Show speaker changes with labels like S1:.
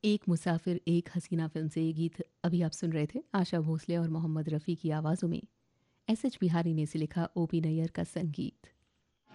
S1: एक मुसाफिर एक हसीना फिल्म से ये गीत अभी आप सुन रहे थे आशा भोसले और मोहम्मद रफ़ी की आवाज़ों में। एस एच बिहारी ने इसे लिखा, ओपी नैयर का संगीत।